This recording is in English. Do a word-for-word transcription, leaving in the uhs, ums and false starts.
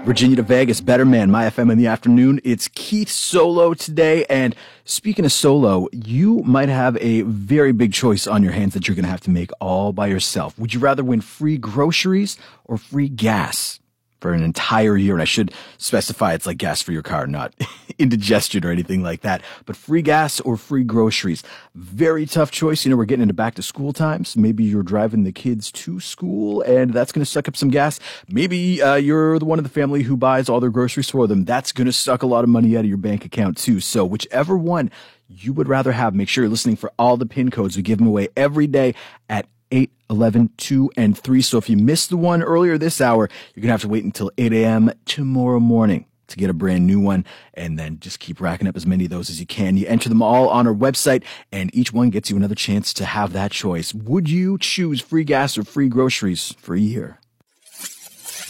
Virginia to Vegas, Better Man, My F M in the afternoon. It's Keith Solo today. And speaking of solo, you might have a very big choice on your hands that you're going to have to make all by yourself. Would you rather win free groceries or free gas for an entire year? And I should specify it's like gas for your car, not indigestion or anything like that. But free gas or free groceries. Very tough choice. You know, we're getting into back to school times. Maybe you're driving the kids to school and that's going to suck up some gas. Maybe uh, you're the one in the family who buys all their groceries for them. That's going to suck a lot of money out of your bank account too. So whichever one you would rather have, make sure you're listening for all the pin codes. We give them away every day at eight, eleven, two, and three. So if you missed the one earlier this hour, you're going to have to wait until eight a.m. tomorrow morning to get a brand new one, and then just keep racking up as many of those as you can. You enter them all on our website, and each one gets you another chance to have that choice. Would you choose free gas or free groceries for a year?